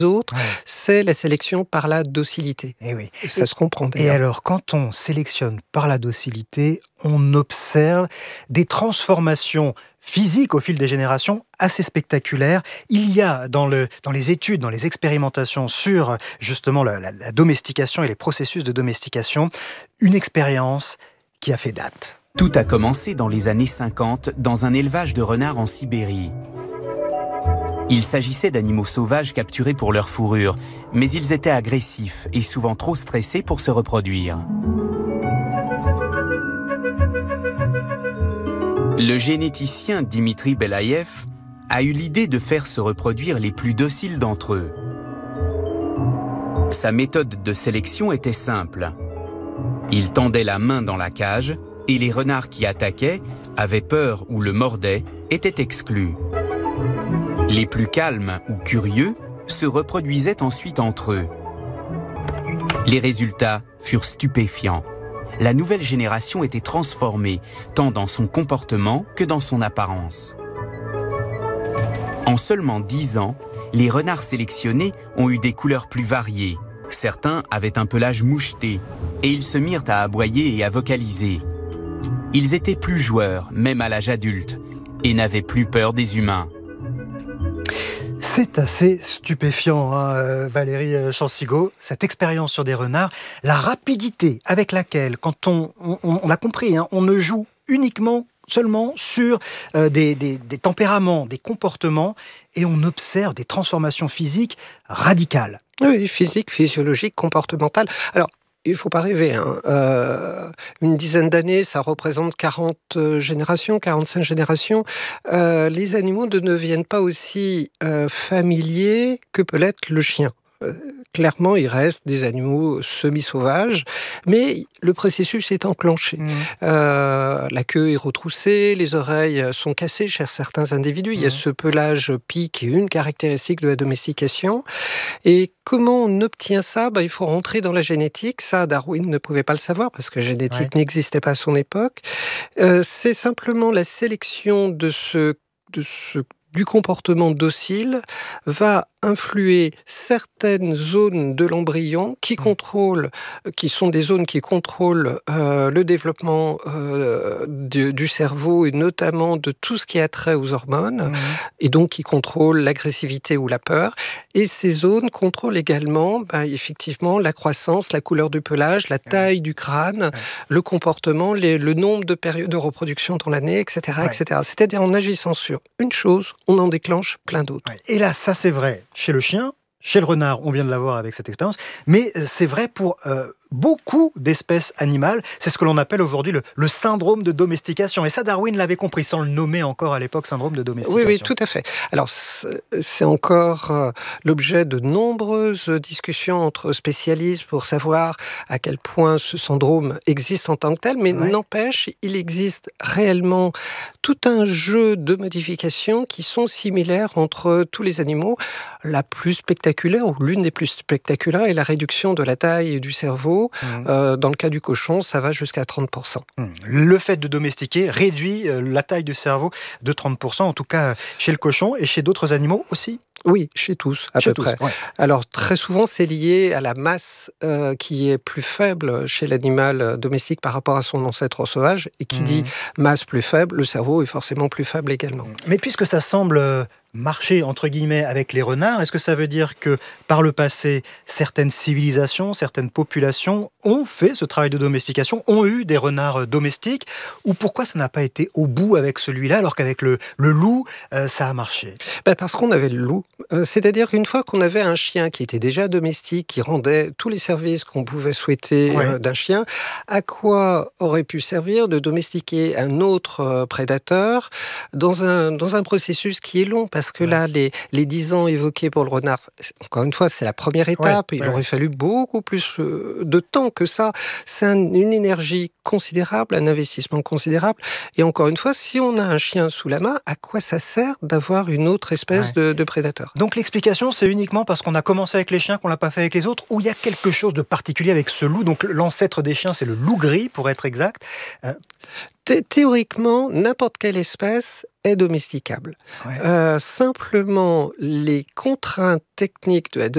autres, Ouais. c'est la sélection par la docilité. Et oui. Et ça se comprend Et d'ailleurs. alors, quand on sélectionne par la docilité, on observe des transformations physiques au fil des générations assez spectaculaires. Il y a dans les études, dans les expérimentations sur justement la domestication et les processus de domestication, une expérience qui a fait date. Tout a commencé dans les années 50 dans un élevage de renards en Sibérie. Il s'agissait d'animaux sauvages capturés pour leur fourrure, mais ils étaient agressifs et souvent trop stressés pour se reproduire. Le généticien Dimitri Belaïev a eu l'idée de faire se reproduire les plus dociles d'entre eux. Sa méthode de sélection était simple. Il tendait la main dans la cage et les renards qui attaquaient, avaient peur ou le mordaient, étaient exclus. Les plus calmes ou curieux se reproduisaient ensuite entre eux. Les résultats furent stupéfiants. La nouvelle génération était transformée, tant dans son comportement que dans son apparence. En seulement 10 ans, les renards sélectionnés ont eu des couleurs plus variées. Certains avaient un pelage moucheté, et ils se mirent à aboyer et à vocaliser. Ils étaient plus joueurs, même à l'âge adulte, et n'avaient plus peur des humains. C'est assez stupéfiant, Valérie Chansigo, cette expérience sur des renards, la rapidité avec laquelle, quand on l'a compris, on ne joue uniquement seulement sur des tempéraments, des comportements, et on observe des transformations physiques radicales. Oui, physique, physiologique, comportementale. Alors, il ne faut pas rêver. Une dizaine d'années, ça représente 40 générations, 45 générations. Les animaux ne deviennent pas aussi familiers que peut l'être le chien. Clairement, il reste des animaux semi-sauvages, mais le processus est enclenché. La queue est retroussée, les oreilles sont cassées chez certains individus. Il y a ce pelage pique qui est une caractéristique de la domestication. Et comment on obtient ça ? Il faut rentrer dans la génétique. Ça, Darwin ne pouvait pas le savoir parce que la génétique n'existait pas à son époque. C'est simplement la sélection du comportement docile va influer certaines zones de l'embryon qui sont des zones qui contrôlent le développement du cerveau et notamment de tout ce qui a trait aux hormones et donc qui contrôlent l'agressivité ou la peur. Et ces zones contrôlent également effectivement la croissance, la couleur du pelage, la taille du crâne, le comportement, le nombre de périodes de reproduction dans l'année, etc., etc. C'est-à-dire en agissant sur une chose, on en déclenche plein d'autres. Et là, ça c'est vrai chez le chien, chez le renard, on vient de l'avoir avec cette expérience, mais c'est vrai pour beaucoup d'espèces animales. C'est ce que l'on appelle aujourd'hui le syndrome de domestication. Et ça, Darwin l'avait compris, sans le nommer encore à l'époque, syndrome de domestication. Oui, tout à fait. Alors, c'est encore l'objet de nombreuses discussions entre spécialistes pour savoir à quel point ce syndrome existe en tant que tel, mais n'empêche, il existe réellement tout un jeu de modifications qui sont similaires entre tous les animaux. La plus spectaculaire, ou l'une des plus spectaculaires, est la réduction de la taille du cerveau. Dans le cas du cochon, ça va jusqu'à 30%. Le fait de domestiquer réduit la taille du cerveau de 30%, en tout cas chez le cochon et chez d'autres animaux aussi. Oui, chez tous, à peu près. Alors, très souvent, c'est lié à la masse qui est plus faible chez l'animal domestique par rapport à son ancêtre sauvage. Et qui dit masse plus faible, le cerveau est forcément plus faible également. Mais puisque ça semble marcher, entre guillemets, avec les renards, est-ce que ça veut dire que, par le passé, certaines civilisations, certaines populations ont fait ce travail de domestication, ont eu des renards domestiques, ou pourquoi ça n'a pas été au bout avec celui-là, alors qu'avec le loup, ça a marché ? Parce qu'on avait le loup. C'est-à-dire qu'une fois qu'on avait un chien qui était déjà domestique, qui rendait tous les services qu'on pouvait souhaiter d'un chien, à quoi aurait pu servir de domestiquer un autre prédateur dans un processus qui est long ? Parce que là, les 10 ans évoqués pour le renard, encore une fois, c'est la première étape. Il aurait fallu beaucoup plus de temps que ça. C'est une énergie considérable, un investissement considérable. Et encore une fois, si on a un chien sous la main, à quoi ça sert d'avoir une autre espèce de prédateur ? Donc l'explication, c'est uniquement parce qu'on a commencé avec les chiens qu'on l'a pas fait avec les autres, ou il y a quelque chose de particulier avec ce loup. Donc l'ancêtre des chiens, c'est le loup gris, pour être exact. Théoriquement, n'importe quelle espèce est domesticable. Simplement, les contraintes techniques de la